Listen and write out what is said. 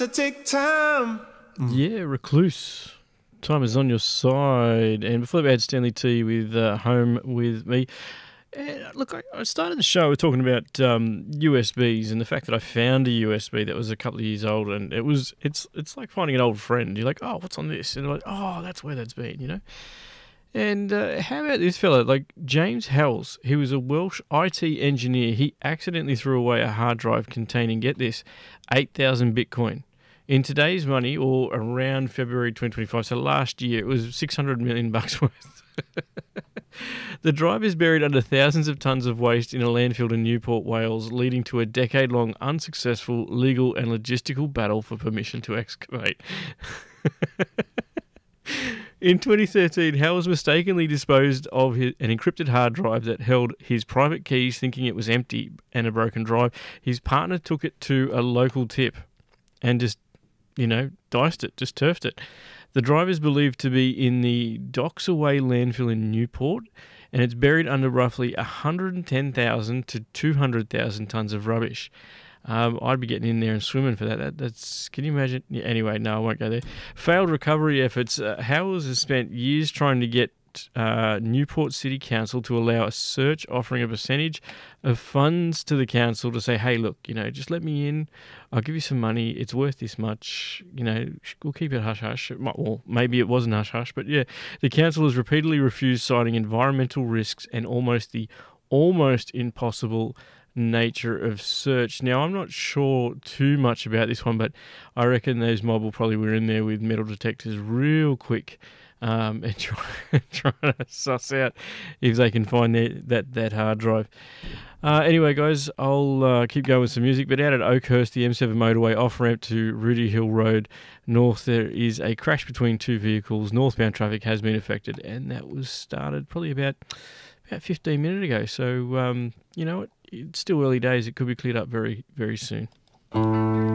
to take time. Yeah, Recluse. Time is on your side. And before we had Stanley T with Home With Me. Look, I started the show talking about USBs and the fact that I found a USB that was a couple of years old, and it's like finding an old friend. You're like, oh, what's on this? And you're like, oh, that's where that's been, you know? And how about this fella, like James Hells? He was a Welsh IT engineer. He accidentally threw away a hard drive containing, get this, 8,000 Bitcoin. In today's money, or around February 2025, so last year, it was 600 million bucks worth. The drive is buried under thousands of tons of waste in a landfill in Newport, Wales, leading to a decade-long unsuccessful legal and logistical battle for permission to excavate. In 2013, Howells mistakenly disposed of an encrypted hard drive that held his private keys, thinking it was empty and a broken drive. His partner took it to a local tip and just, diced it, just turfed it. The drive is believed to be in the Docks Away landfill in Newport, and it's buried under roughly 110,000 to 200,000 tonnes of rubbish. I'd be getting in there and swimming for that. That's can you imagine? Yeah, anyway, no, I won't go there. Failed recovery efforts. Howells has spent years trying to get Newport City Council to allow a search, offering a percentage of funds to the council to say, hey, look, just let me in. I'll give you some money. It's worth this much. We'll keep it hush-hush. Well, maybe it wasn't hush-hush, but yeah. The council has repeatedly refused, citing environmental risks and almost impossible nature of search. Now, I'm not sure too much about this one, but I reckon those mob will probably were in there with metal detectors real quick and trying to suss out if they can find that hard drive. Anyway, guys, I'll keep going with some music, but out at Oakhurst, the M7 motorway off-ramp to Rudy Hill Road North, there is a crash between two vehicles. Northbound traffic has been affected, and that was started probably about 15 minutes ago. So, you know what? It's still early days. It could be cleared up very, very soon.